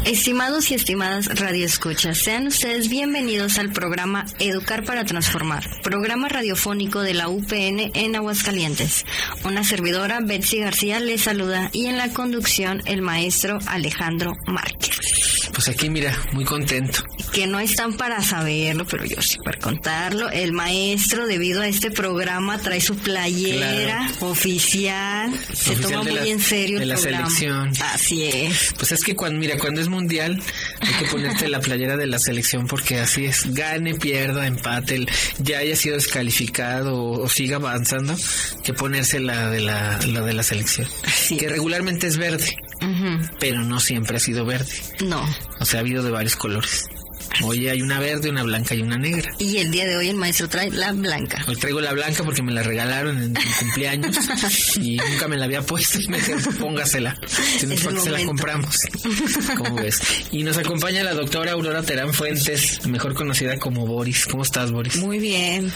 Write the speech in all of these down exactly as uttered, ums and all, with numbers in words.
Estimados y estimadas radioescuchas, sean ustedes bienvenidos al programa Educar para Transformar, programa radiofónico de la U P N en Aguascalientes. Una servidora, Betsy García, les saluda y en la conducción el maestro Alejandro Márquez. Pues aquí, mira, muy contento. Que no están para saberlo, pero yo sí para contarlo. El maestro, debido a este programa, trae su playera claro. oficial. Se oficial toma muy la, en serio el de programa. La selección. Así es. Pues es que cuando, mira, cuando es mundial, hay que ponerte la playera de la selección porque así es. Gane, pierda, empate, el, ya haya sido descalificado o, o siga avanzando, que ponerse la de la, la de la selección. Así que es. Regularmente es verde. Uh-huh. Pero no siempre ha sido verde. No. O sea, ha habido de varios colores. Hoy hay una verde, una blanca y una negra. Y el día de hoy el maestro trae la blanca. Hoy traigo la blanca porque me la regalaron en mi cumpleaños y nunca me la había puesto y me dijeron, póngasela. Si no es porque se la compramos. ¿Cómo ves? Y nos acompaña la doctora Aurora Terán Fuentes, mejor conocida como Boris. ¿Cómo estás, Boris? Muy bien.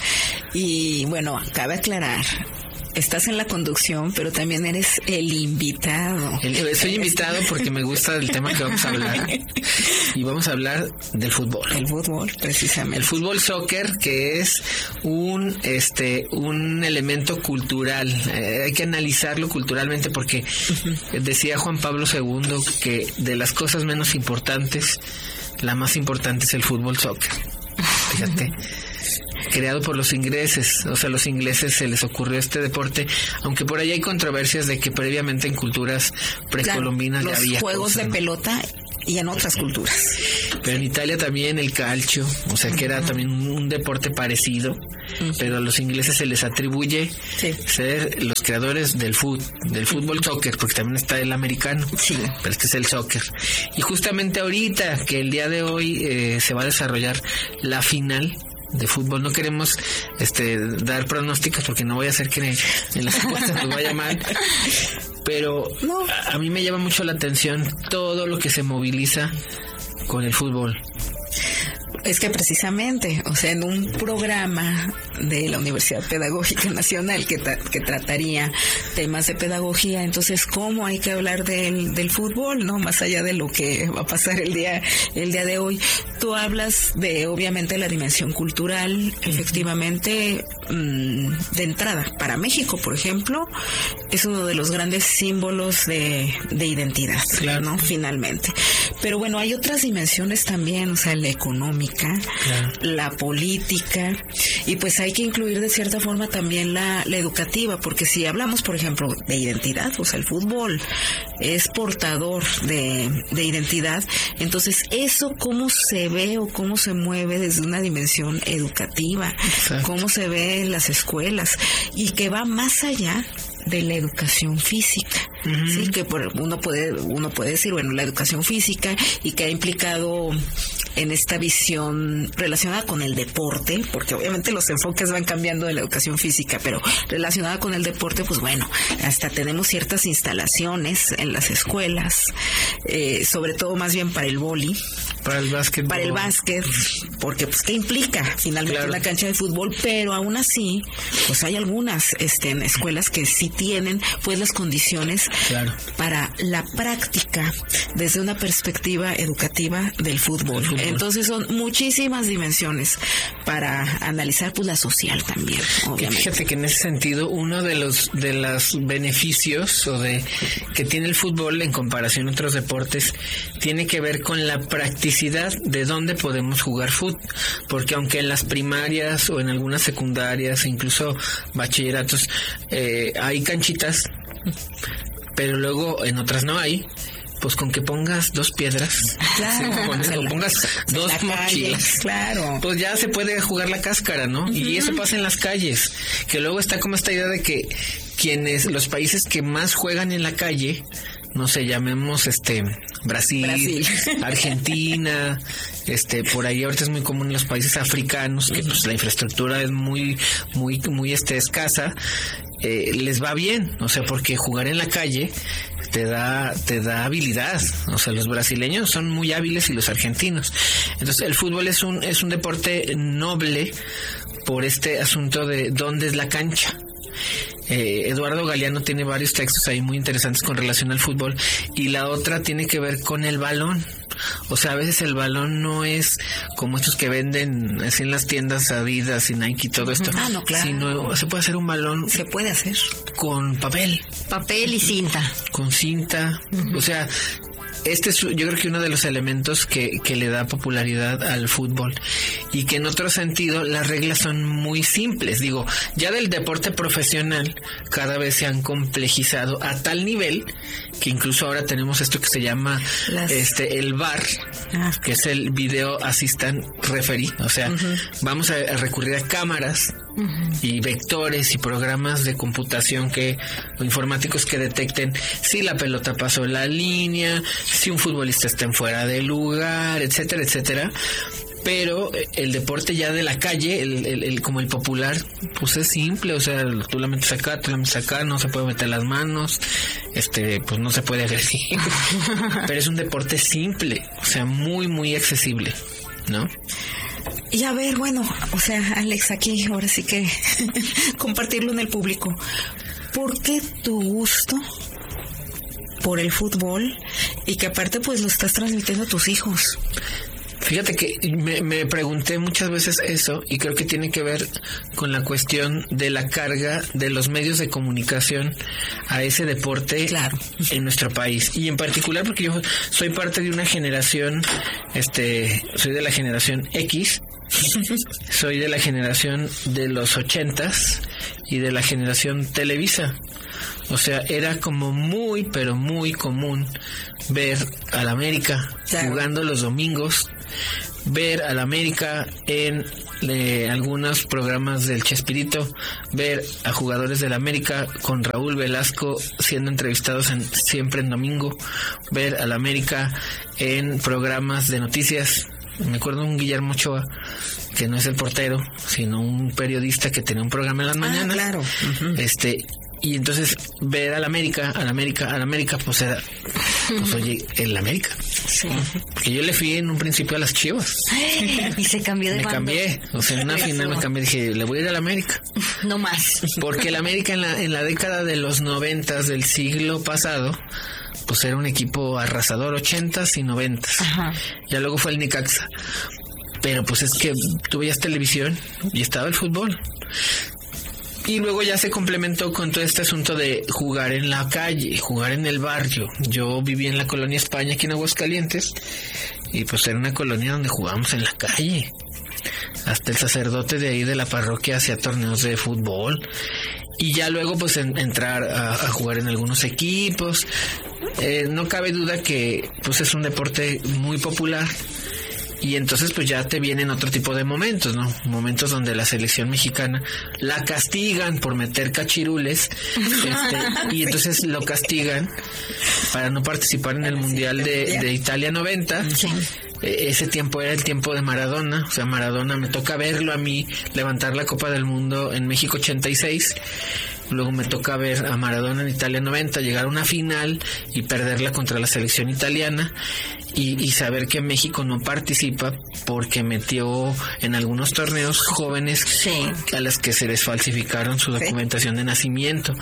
Y bueno, cabe aclarar, estás en la conducción, pero también eres el invitado. El, soy invitado porque me gusta el tema que vamos a hablar. Y vamos a hablar del fútbol. El fútbol, precisamente. El fútbol soccer, que es un este un elemento cultural. Eh, hay que analizarlo culturalmente porque uh-huh. decía Juan Pablo segundo que de las cosas menos importantes, la más importante es el fútbol soccer. Fíjate. Creado por los ingleses, o sea, los ingleses se les ocurrió este deporte, aunque por ahí hay controversias de que previamente en culturas precolombinas claro, ya había los juegos cosas, de ¿no? pelota y en otras culturas. Pero en Italia también el calcio, o sea, que era también un, un deporte parecido, uh-huh. pero a los ingleses se les atribuye sí. ser los creadores del fútbol, del fútbol soccer, porque también está el americano, sí. pero este es el soccer. Y justamente ahorita, que el día de hoy eh, se va a desarrollar la final de fútbol, no queremos este dar pronósticos porque no voy a hacer que en las apuestas nos vaya mal, pero no. a, a mí me llama mucho la atención todo lo que se moviliza con el fútbol. Es que precisamente, o sea, en un programa de la Universidad Pedagógica Nacional que, tra- que trataría temas de pedagogía, entonces, ¿cómo hay que hablar del, del fútbol, no? Más allá de lo que va a pasar el día, el día de hoy. Tú hablas de, obviamente, la dimensión cultural, efectivamente, mmm, de entrada. Para México, por ejemplo, es uno de los grandes símbolos de, de identidad, claro. ¿no? Finalmente. Pero bueno, hay otras dimensiones también, o sea, la económica, claro. la política, y pues hay que incluir de cierta forma también la, la educativa, porque si hablamos, por ejemplo, de identidad, o sea, el fútbol es portador de, de identidad, entonces eso cómo se ve o cómo se mueve desde una dimensión educativa, exacto. cómo se ve en las escuelas, y que va más allá de la educación física, uh-huh. sí, que por, uno puede uno puede decir, bueno, la educación física, y que ha implicado en esta visión relacionada con el deporte, porque obviamente los enfoques van cambiando de la educación física, pero relacionada con el deporte, pues bueno, hasta tenemos ciertas instalaciones en las escuelas, eh, sobre todo más bien para el vóley, para el básquet, para el básquet, porque pues qué implica finalmente claro. una cancha de fútbol, pero aún así, pues hay algunas este, en escuelas que sí tienen pues las condiciones claro. para la práctica desde una perspectiva educativa del fútbol. fútbol. Entonces son muchísimas dimensiones para analizar pues la social también, obviamente. Fíjate que en ese sentido uno de los de los beneficios o de que tiene el fútbol en comparación a otros deportes tiene que ver con la practicidad de dónde podemos jugar fútbol, porque aunque en las primarias o en algunas secundarias, incluso bachilleratos, eh, hay canchitas, pero luego en otras no hay, pues con que pongas dos piedras, claro, sí, con, o pongas dos mochilas, calle, claro, pues ya se puede jugar la cáscara, ¿no? Uh-huh. Y eso pasa en las calles, que luego está como esta idea de que quienes, los países que más juegan en la calle, no sé, llamemos este Brasil, Brasil. Argentina, este por ahí ahorita es muy común en los países africanos que pues la infraestructura es muy muy muy este escasa, eh, les va bien, o sea, porque jugar en la calle te da te da habilidad, o sea, los brasileños son muy hábiles y los argentinos. Entonces, el fútbol es un es un deporte noble por este asunto de dónde es la cancha. Eh, Eduardo Galeano tiene varios textos ahí muy interesantes con relación al fútbol, y la otra tiene que ver con el balón. O sea, a veces el balón no es como estos que venden así en las tiendas Adidas y Nike y todo esto. Ah, no, claro. Sino se puede hacer un balón. Se puede hacer. Con papel. Papel y cinta. Con cinta. Uh-huh. O sea, este es yo creo que uno de los elementos que, que le da popularidad al fútbol. Y que en otro sentido las reglas son muy simples. Digo, ya del deporte profesional cada vez se han complejizado a tal nivel que incluso ahora tenemos esto que se llama las... este el V A R, ah. que es el Video Assistant Referee. O sea, uh-huh. vamos a, a recurrir a cámaras uh-huh. y vectores y programas de computación que o informáticos que detecten si la pelota pasó la línea, si un futbolista está en fuera de lugar, etcétera, etcétera. Pero el deporte ya de la calle, el, el, el como el popular, pues es simple, o sea, tú la metes acá, tú la metes acá, no se puede meter las manos, este, pues no se puede agredir. Pero es un deporte simple, o sea, muy, muy accesible, ¿no? Y a ver, bueno, o sea, Alex, aquí ahora sí que compartirlo en el público. ¿Por qué tu gusto por el fútbol y que aparte pues lo estás transmitiendo a tus hijos? Fíjate que me, me pregunté muchas veces eso y creo que tiene que ver con la cuestión de la carga de los medios de comunicación a ese deporte claro. en nuestro país. Y en particular porque yo soy parte de una generación, este, soy de la generación X, soy de la generación de los ochentas y de la generación Televisa. O sea, era como muy, pero muy común ver al América claro. jugando los domingos, ver al América en eh, algunos programas del Chespirito, ver a jugadores del América con Raúl Velasco siendo entrevistados en Siempre en Domingo, ver al América en programas de noticias. Me acuerdo de un Guillermo Ochoa, que no es el portero, sino un periodista que tenía un programa en las mañanas. Ah, claro. Uh-huh. Este... Y entonces ver al América, al América, al América, pues era, pues oye, el América. Sí. Porque yo le fui en un principio a las Chivas. Y se cambió de Me bando. cambié, o sea, en una final me cambié, dije, le voy a ir al América. No más. Porque el América en la, en la década de los noventas del siglo pasado, pues era un equipo arrasador, ochentas y noventas. Ajá. Ya luego fue el Necaxa. Pero pues es que tú veías televisión y estaba el fútbol. Y luego ya se complementó con todo este asunto de jugar en la calle, jugar en el barrio. Yo viví en la colonia España, aquí en Aguascalientes, y pues era una colonia donde jugábamos en la calle. Hasta el sacerdote de ahí de la parroquia hacía torneos de fútbol. Y ya luego pues en, entrar a, a jugar en algunos equipos. Eh, no cabe duda que pues es un deporte muy popular. Y entonces pues ya te vienen otro tipo de momentos, ¿no? Momentos donde la selección mexicana la castigan por meter cachirules, este, y entonces lo castigan para no participar en el Mundial de, de Italia noventa. Sí. Eh, ese tiempo era el tiempo de Maradona, o sea, Maradona me toca verlo a mí levantar la Copa del Mundo en México ochenta y seis. Luego me toca ver a Maradona en Italia noventa, llegar a una final y perderla contra la selección italiana y, y saber que México no participa porque metió en algunos torneos jóvenes sí. a las que se les falsificaron su documentación de nacimiento.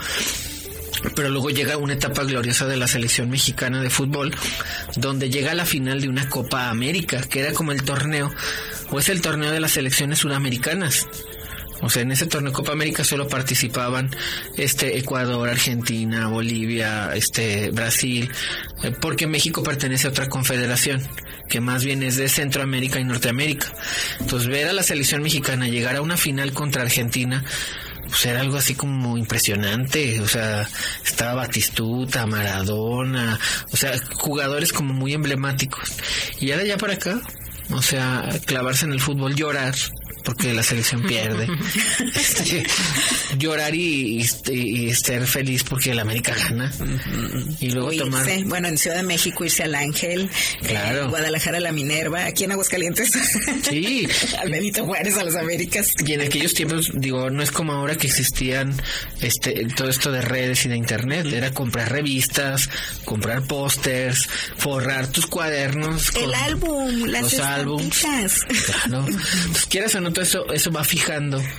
Pero luego llega una etapa gloriosa de la selección mexicana de fútbol, donde llega a la final de una Copa América, que era como el torneo, o es el torneo de las selecciones sudamericanas. O sea, en ese torneo Copa América solo participaban este Ecuador, Argentina, Bolivia, este Brasil, eh, porque México pertenece a otra confederación que más bien es de Centroamérica y Norteamérica. Entonces, ver a la selección mexicana llegar a una final contra Argentina, pues era algo así como impresionante. O sea, estaba Batistuta, Maradona, o sea, jugadores como muy emblemáticos. Y ahora ya para acá, o sea, clavarse en el fútbol, llorar porque la selección pierde, este, llorar y, y, y ser feliz porque el América gana, y luego irse, tomar, bueno, en Ciudad de México irse al Ángel, claro, eh, Guadalajara a la Minerva, aquí en Aguascalientes, sí, al Benito Juárez, a las Américas. Y en aquellos tiempos, digo, no es como ahora que existían este todo esto de redes y de internet, era comprar revistas, comprar pósters, forrar tus cuadernos, el álbum, las los álbums, claro. Entonces, quieras o no, todo eso, eso va fijando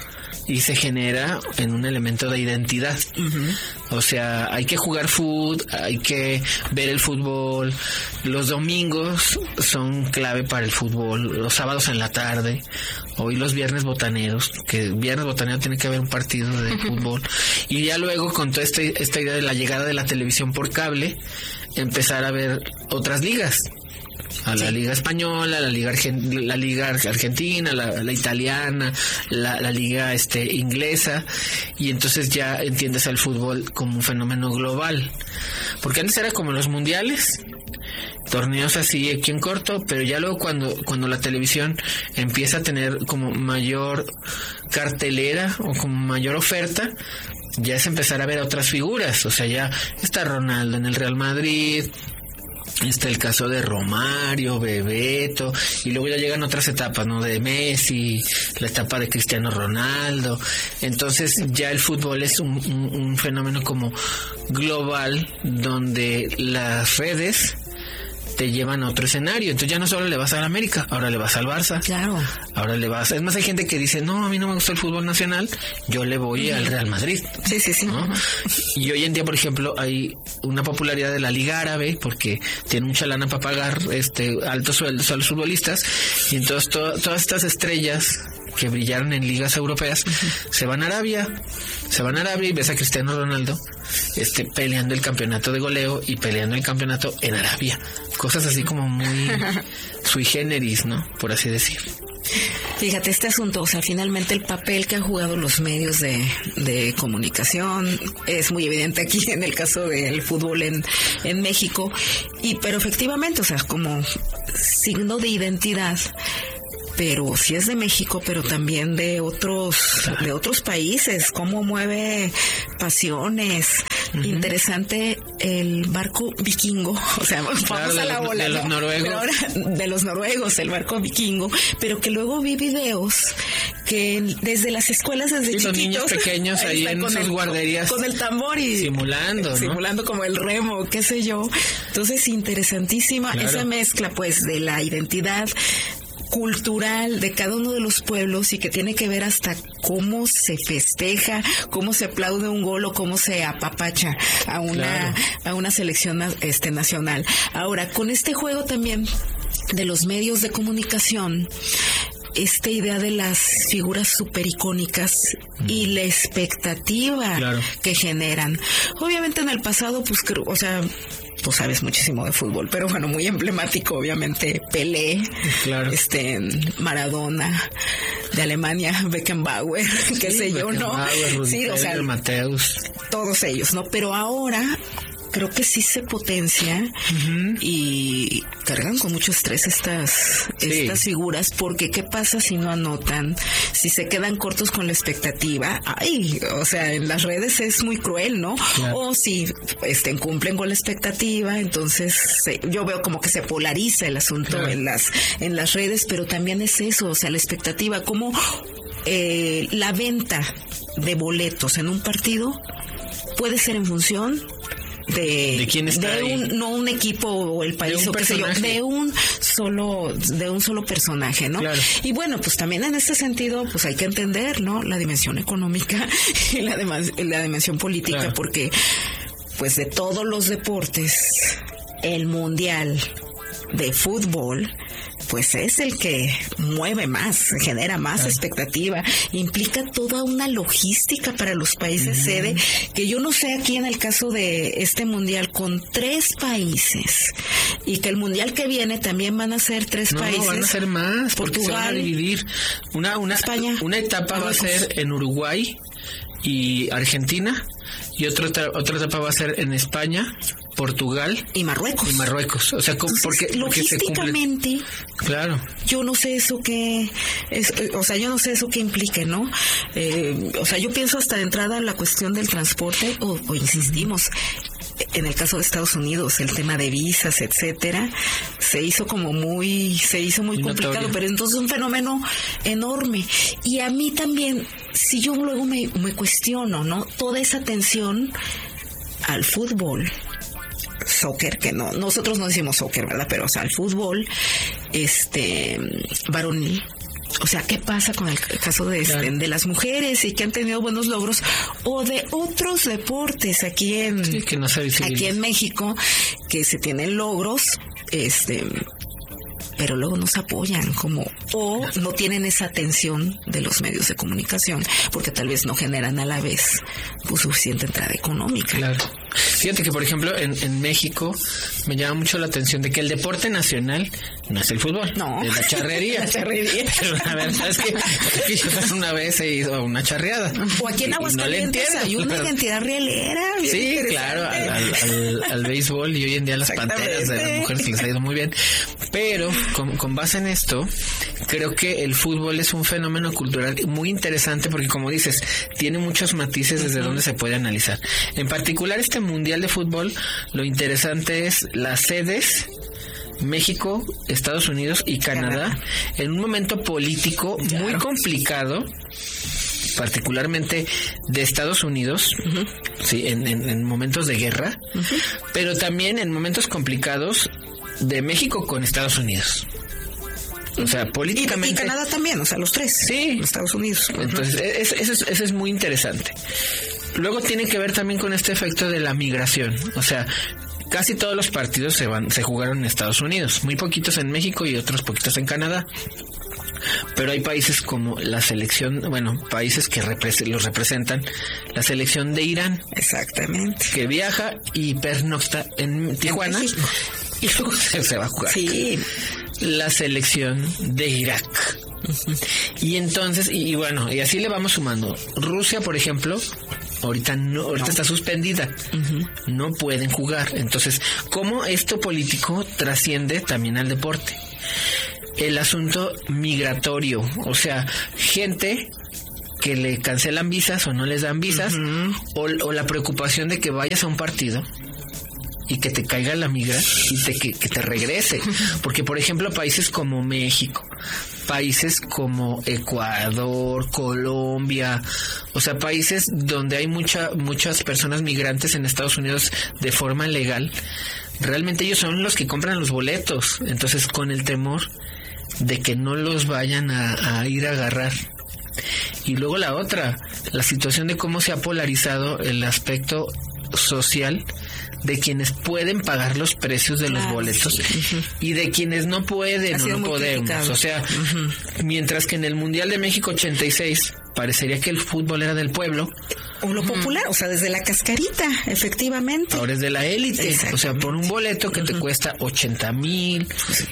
y se genera en un elemento de identidad. Uh-huh. O sea, hay que jugar fútbol, hay que ver el fútbol. Los domingos son clave para el fútbol, los sábados en la tarde, hoy los viernes botaneros, que viernes botanero tiene que haber un partido de uh-huh. fútbol. Y ya luego con toda esta, esta idea de la llegada de la televisión por cable, empezar a ver otras ligas. A la Liga Española, la Liga Argen- la Liga Argentina, la, la italiana, la, la Liga este inglesa, y entonces ya entiendes al fútbol como un fenómeno global. Porque antes era como los mundiales, torneos así aquí en corto, pero ya luego cuando, cuando la televisión empieza a tener como mayor cartelera o como mayor oferta, ya es empezar a ver a otras figuras. O sea, ya está Ronaldo en el Real Madrid, está el caso de Romario, Bebeto, y luego ya llegan otras etapas, ¿no? De Messi, la etapa de Cristiano Ronaldo. Entonces ya el fútbol es un, un, un fenómeno como global, donde las redes te llevan a otro escenario. Entonces ya no solo le vas a la América, ahora le vas al Barça. Claro. Ahora le vas... Es más, hay gente que dice, no, a mí no me gusta el fútbol nacional, yo le voy uh-huh. al Real Madrid. Sí, sí, sí. ¿No? Y hoy en día, por ejemplo, hay una popularidad de la Liga Árabe, porque tiene mucha lana para pagar este altos sueldos a los futbolistas, y entonces to- todas estas estrellas que brillaron en ligas europeas uh-huh. se van a Arabia, se van a Arabia y ves a Cristiano Ronaldo este peleando el campeonato de goleo y peleando el campeonato en Arabia. Cosas así como muy sui generis, ¿no? Por así decir. Fíjate, este asunto, o sea, finalmente el papel que han jugado los medios de, de comunicación es muy evidente aquí en el caso del fútbol en, en México, y pero efectivamente, o sea, como signo de identidad, pero sí es de México, pero también de otros de otros países, cómo mueve pasiones. Uh-huh. Interesante el barco vikingo, o sea, vamos claro, a la ola, de los ¿no? noruegos. Pero ahora, de los noruegos, el barco vikingo, pero que luego vi videos que desde las escuelas, desde sí, chiquitos, son niños pequeños ahí en sus el, guarderías con el tambor y simulando, ¿no? simulando como el remo, qué sé yo. Entonces, interesantísima claro. esa mezcla, pues, de la identidad cultural de cada uno de los pueblos, y que tiene que ver hasta cómo se festeja, cómo se aplaude un gol o cómo se apapacha a una claro. a una selección este nacional. Ahora, con este juego también de los medios de comunicación, esta idea de las figuras super icónicas mm. y la expectativa claro. que generan. Obviamente en el pasado, pues, o sea, tú sabes muchísimo de fútbol, pero bueno, muy emblemático, obviamente, Pelé, claro. este Maradona, de Alemania, Beckenbauer, qué sí, sé yo, ¿no? Sí, o sea, Mateus. Todos ellos, ¿no? Pero ahora creo que sí se potencia uh-huh. y cargan con mucho estrés estas, sí. estas figuras, porque ¿qué pasa si no anotan? Si se quedan cortos con la expectativa, ay, o sea, en las redes es muy cruel, ¿no? Claro. O si este, cumplen con la expectativa, entonces se, yo veo como que se polariza el asunto claro. en las en las redes, pero también es eso, o sea, la expectativa, como eh, la venta de boletos en un partido puede ser en función de, ¿De quién está de ahí? Un, no un equipo o el país o qué sé yo, de un solo de un solo personaje, ¿no? Claro. Y bueno, pues también en ese sentido, pues hay que entender, ¿no? La dimensión económica y la, de, la dimensión política, claro. porque pues de todos los deportes, el mundial de fútbol pues es el que mueve más, genera más claro. expectativa, implica toda una logística para los países uh-huh. sede, que yo no sé aquí en el caso de este mundial con tres países, y que el mundial que viene también van a ser tres no, países. No, van a ser más, porque Portugal, se van a dividir. Una, una, España, una etapa Marruecos. Va a ser en Uruguay y Argentina, y otra otra etapa va a ser en España, Portugal y Marruecos. Y Marruecos, o sea, Entonces, porque, porque logísticamente, se cumple... claro. Yo no sé eso que, es, o sea, yo no sé eso que implique, ¿no? Eh, o sea, yo pienso hasta de entrada en la cuestión del transporte, o, o insistimos, en el caso de Estados Unidos, el tema de visas, etcétera, se hizo como muy, se hizo muy complicado, notorio. Pero entonces un fenómeno enorme. Y a mí también, si yo luego me, me cuestiono, ¿no? Toda esa atención al fútbol, soccer, que no, nosotros no decimos soccer, ¿verdad? Pero, o sea, al fútbol, este, varonil, O sea, ¿qué pasa con el caso de, este, claro. de las mujeres y que han tenido buenos logros o de otros deportes aquí en, sí, que no se aquí en México que se tienen logros, este, pero luego no se apoyan como o no tienen esa atención de los medios de comunicación porque tal vez no generan a la vez pues, suficiente entrada económica. Claro. Fíjate que, por ejemplo, en, en México me llama mucho la atención de que el deporte nacional no es el fútbol, no. es la charrería. La charrería. Pero la verdad es que, es que yo una vez he ido a una charreada. O aquí en Aguascalientes no hay una claro. identidad rielera. Sí, claro, al, al, al, al béisbol y hoy en día las panteras de las mujeres les ha ido muy bien. Pero con, con base en esto, creo que el fútbol es un fenómeno cultural muy interesante porque, como dices, tiene muchos matices desde uh-huh. donde se puede analizar. En particular, este Mundial de Fútbol, lo interesante es las sedes, México, Estados Unidos y Canadá, Canadá. en un momento político claro. muy complicado, particularmente de Estados Unidos, uh-huh. sí, en, en, en momentos de guerra, uh-huh. pero también en momentos complicados de México con Estados Unidos. O sea, políticamente... Y, y Canadá también, o sea, los tres. Sí. Estados Unidos. Uh-huh. Entonces, eso es, es, es, es muy interesante. Luego tiene que ver también con este efecto de la migración. O sea, casi todos los partidos se van, se jugaron en Estados Unidos. Muy poquitos en México y otros poquitos en Canadá. Pero hay países como la selección, bueno, países que repre- los representan, la selección de Irán. Exactamente. Que viaja y pernocta en Tijuana. En y luego se, se va a jugar. Sí. La selección de Irak. Uh-huh. Y entonces, y, y bueno, y así le vamos sumando. Rusia, por ejemplo, ahorita no, ahorita no. está suspendida. Uh-huh. No pueden jugar. Entonces, ¿cómo esto político trasciende también al deporte? El asunto migratorio, o sea, gente que le cancelan visas o no les dan visas, uh-huh. o, o la preocupación de que vayas a un partido y que te caiga la migra y te, que, que te regrese. Porque, por ejemplo, países como México, países como Ecuador, Colombia, o sea, países donde hay mucha, muchas personas migrantes en Estados Unidos de forma legal, realmente ellos son los que compran los boletos. Entonces, con el temor de que no los vayan a, a ir a agarrar. Y luego la otra, la situación de cómo se ha polarizado el aspecto social de quienes pueden pagar los precios de los ah, boletos sí. uh-huh. y de quienes no pueden o no podemos. Criticado. O sea, uh-huh. mientras que en el Mundial de México ochenta y seis parecería que el fútbol era del pueblo. O lo uh-huh. popular, o sea, desde la cascarita, efectivamente. Ahora es de la élite. O sea, por un boleto que uh-huh. te cuesta ochenta mil,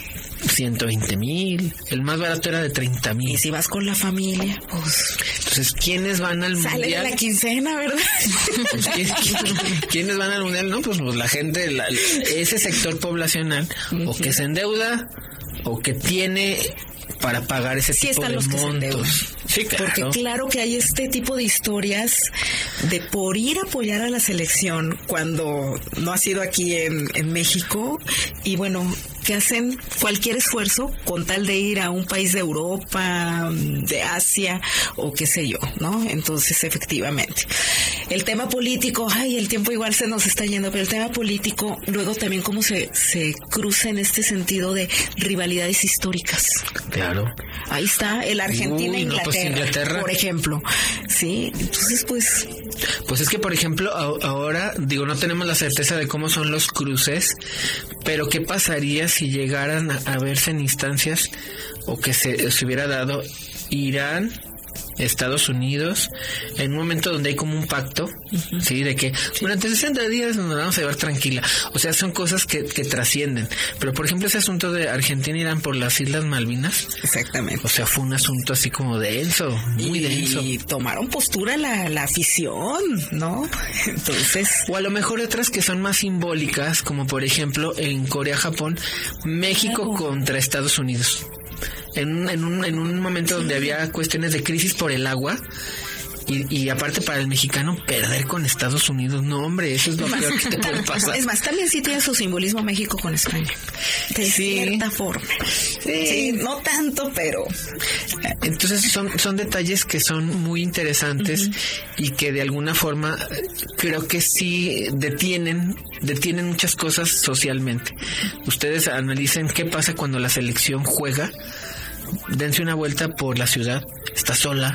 ciento veinte mil, el más barato era de treinta mil. Y si vas con la familia, pues... Entonces, ¿quiénes van al Sale mundial? Sale de la quincena, ¿verdad? Pues, ¿quién, quién, ¿Quiénes van al mundial? No, pues, pues la gente, la, ese sector poblacional, uh-huh. o que se endeuda, o que tiene para pagar ese sí tipo de los montos. Sí, claro. Porque claro que hay este tipo de historias de por ir a apoyar a la selección cuando no ha sido aquí en, en México y bueno, que hacen cualquier esfuerzo con tal de ir a un país de Europa, de Asia o qué sé yo, ¿no? Entonces, efectivamente, el tema político, ay, el tiempo igual se nos está yendo, pero el tema político, luego también cómo se, se cruza en este sentido de rivalidades históricas. Claro. Ahí está, el Argentina e Inglaterra, no, pues Inglaterra, por ejemplo. Sí, entonces pues... Pues es que, por ejemplo, ahora, digo, no tenemos la certeza de cómo son los cruces, pero ¿qué pasaría si llegaran a, a verse en instancias o que se, se hubiera dado Irán, Estados Unidos, en un momento donde hay como un pacto, uh-huh. sí, de que durante sesenta días nos vamos a llevar tranquila? O sea, son cosas que, que trascienden. Pero, por ejemplo, ese asunto de Argentina e Irán por las Islas Malvinas. Exactamente. O sea, fue un asunto así como denso, muy y, denso. Y tomaron postura la, la afición, ¿no? Entonces... O a lo mejor otras que son más simbólicas, como por ejemplo en Corea-Japón, México claro. contra Estados Unidos. En, en, un, en un momento sí. donde había cuestiones de crisis por el agua y, y aparte para el mexicano perder con Estados Unidos, no hombre, eso es lo peor que te puede pasar. Es más, también sí tiene su simbolismo México con España, de sí. cierta forma. Sí. sí, no tanto, pero... Entonces son, son detalles que son muy interesantes uh-huh. y que de alguna forma creo que sí detienen, detienen muchas cosas socialmente. Ustedes analicen qué pasa cuando la selección juega dense una vuelta por la ciudad. Está sola.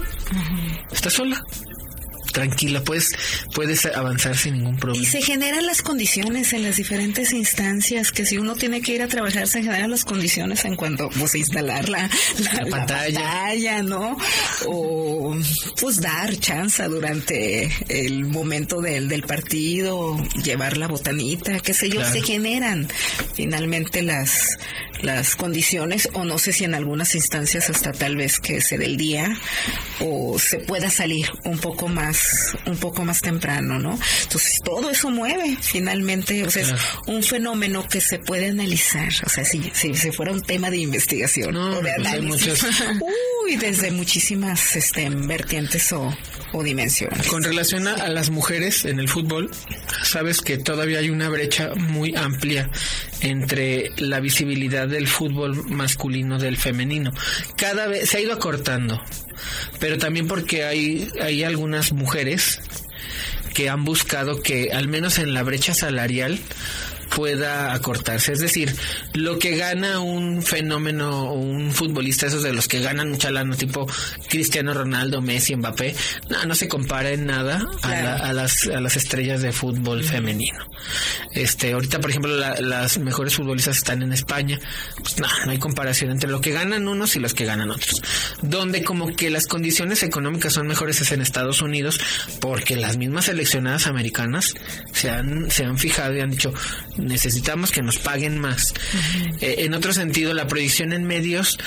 Está sola. Tranquila, puedes, puedes avanzar sin ningún problema. Y se generan las condiciones en las diferentes instancias, que si uno tiene que ir a trabajar, se generan las condiciones en cuanto, pues, instalar la, la, la, la pantalla. pantalla, ¿no? O, pues, dar chance durante el momento del, del partido, llevar la botanita, qué sé yo, claro. Se generan finalmente las, las condiciones, o no sé si en algunas instancias hasta tal vez que se dé el día, o se pueda salir un poco más un poco más temprano, ¿no? Entonces todo eso mueve finalmente, o sea, claro. Es un fenómeno que se puede analizar, o sea, si, si, si fuera un tema de investigación no, o de análisis, pues uy, desde muchísimas este, vertientes o, o dimensiones. Con relación a, a las mujeres en el fútbol, sabes que todavía hay una brecha muy amplia entre la visibilidad del fútbol masculino del femenino. Cada vez se ha ido acortando, pero también porque hay, hay algunas mujeres que han buscado que al menos en la brecha salarial pueda acortarse, es decir, lo que gana un fenómeno, un futbolista, esos de los que ganan mucha lana, tipo Cristiano Ronaldo, Messi, Mbappé, no, no se compara en nada a, claro. la, a las a las estrellas de fútbol femenino. Este, ahorita, por ejemplo, la, las mejores futbolistas están en España, pues no, no hay comparación entre lo que ganan unos y los que ganan otros. Donde como que las condiciones económicas son mejores es en Estados Unidos, porque las mismas seleccionadas americanas se han se han fijado y han dicho, necesitamos que nos paguen más. Uh-huh. Eh, en otro sentido, la proyección en medios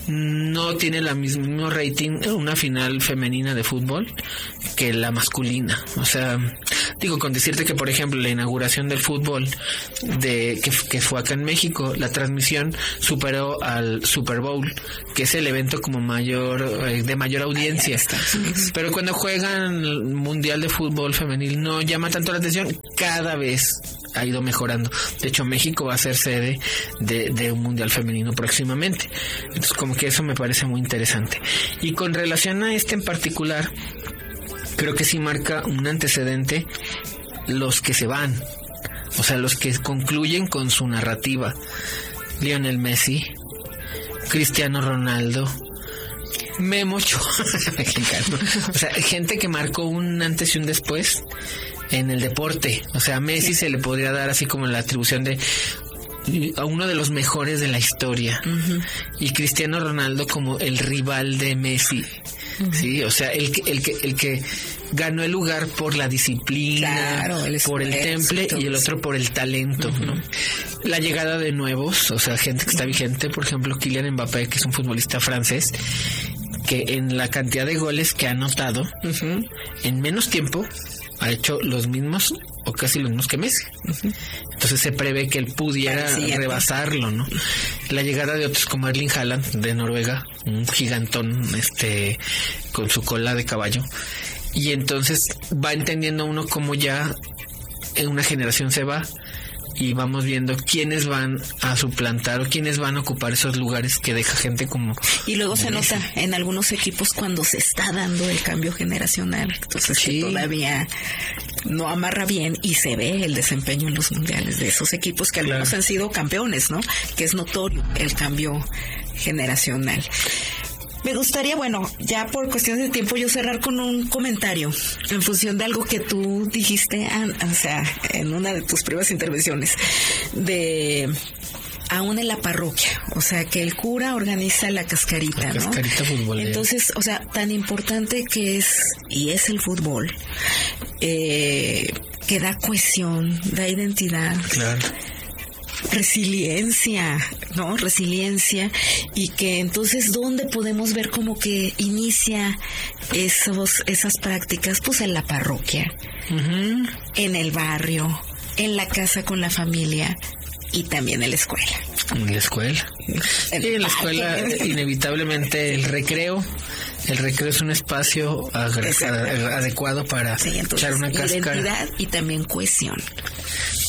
no tiene el mismo rating una final femenina de fútbol que la masculina. O sea, digo, con decirte que, por ejemplo, la inauguración del fútbol de que, que fue acá en México, la transmisión superó al Super Bowl, que es el evento como mayor eh, de mayor audiencia. Pero cuando juegan el Mundial de Fútbol Femenil no llama tanto la atención. Cada vez ha ido mejorando. De hecho, México va a ser sede de, de un mundial femenino próximamente. Entonces, como que eso me parece muy interesante. Y con relación a este en particular, creo que sí marca un antecedente los que se van. O sea, los que concluyen con su narrativa. Lionel Messi, Cristiano Ronaldo, Memo Ochoa, mexicano. O sea, gente que marcó un antes y un después en el deporte. O sea, a Messi se le podría dar así como la atribución de a uno de los mejores de la historia. Uh-huh. Y Cristiano Ronaldo como el rival de Messi. Uh-huh. Sí, o sea, el que, el que, el que ganó el lugar por la disciplina, claro, el por el temple, y el otro por el talento, uh-huh. ¿no? La llegada de nuevos, o sea, gente que está vigente, por ejemplo, Kylian Mbappé, que es un futbolista francés, que en la cantidad de goles que ha anotado, uh-huh. en menos tiempo ha hecho los mismos o casi los mismos que Messi. Uh-huh. Entonces se prevé que él pudiera sí, rebasarlo, ¿no? La llegada de otros como Erling Haaland de Noruega, un gigantón este con su cola de caballo. Y entonces va entendiendo uno cómo ya en una generación se va y vamos viendo quiénes van a suplantar o quiénes van a ocupar esos lugares que deja gente como... Y luego se nota en algunos equipos cuando se está dando el cambio generacional. Entonces sí. que todavía no amarra bien y se ve el desempeño en los mundiales de esos equipos que algunos claro. han sido campeones, ¿no? Que es notorio el cambio generacional. Me gustaría, bueno, ya por cuestiones de tiempo, yo cerrar con un comentario en función de algo que tú dijiste, o sea, en una de tus primeras intervenciones, de aún en la parroquia, o sea, que el cura organiza la cascarita, la cascarita, ¿no? Futbolera. Entonces, o sea, tan importante que es, y es el fútbol, eh, que da cohesión, da identidad. Claro. Resiliencia, ¿no? Resiliencia, y que entonces, ¿dónde podemos ver como que inicia esos esas prácticas? Pues en la parroquia, uh-huh. en el barrio, en la casa con la familia y también en la escuela. En la escuela. En, y en la escuela, inevitablemente, el recreo. El recreo es un espacio ag- adecuado para sí, entonces, echar una cáscara. Identidad y también cohesión.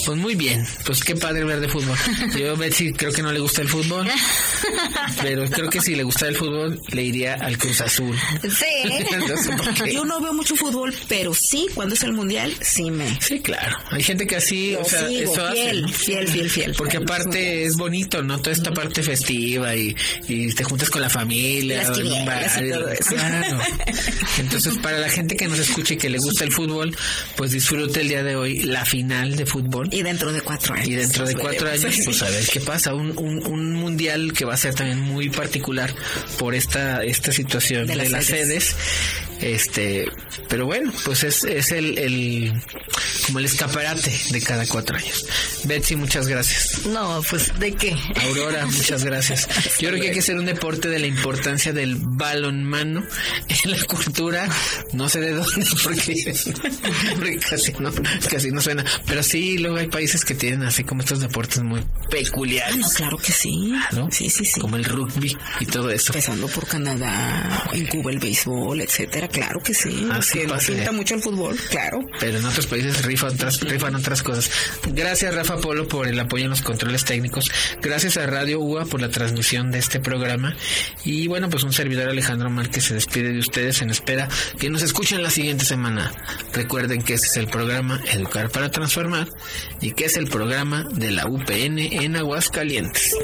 Pues muy bien, pues qué padre hablar de fútbol. Yo, Betsy, creo que no le gusta el fútbol, pero creo que si le gustara el fútbol, le iría al Cruz Azul. Sí. No sé por qué. Yo no veo mucho fútbol, pero sí, cuando es el mundial, sí me... Sí, claro. Hay gente que así, Lo o sea, sigo, eso fiel, hace. fiel, fiel, fiel. Porque aparte es bonito, ¿no? Toda esta parte festiva y, y te juntas con la familia. Las o en un quinielas bar, y todo eso. Claro. Entonces, para la gente que nos escuche y que le gusta el fútbol, pues disfrute el día de hoy la final de fútbol. Y dentro de cuatro años. Y dentro de nos cuatro veremos. años, pues a ver qué pasa. Un, un, un mundial que va a ser también muy particular por esta esta situación de, De las, las sedes. sedes. Este, pero bueno, pues es, es el, el como el escaparate de cada cuatro años. Betsy, muchas gracias. No, pues, ¿de qué? Aurora, muchas gracias. Yo creo que hay que hacer un deporte de la importancia del balonmano en la cultura, no sé de dónde, porque, porque casi no, casi no suena. Pero sí, luego hay países que tienen así como estos deportes muy peculiares. Ah, no, claro que sí. ¿No? Sí, sí, sí. Como el rugby y todo eso. Empezando por Canadá, en Cuba el béisbol, etcétera. Claro que sí. Así que pasa. pinta mucho el fútbol, claro. Pero en otros países rifan otras, rifan otras cosas. Gracias, Rafa Polo, por el apoyo en los controles técnicos. Gracias a Radio U A por la transmisión de este programa. Y bueno, pues un servidor, Alejandro Márquez, se despide de ustedes en espera que nos escuchen la siguiente semana. Recuerden que este es el programa Educar para Transformar y que es el programa de la U P N en Aguascalientes.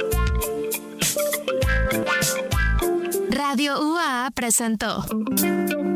Radio U A presentó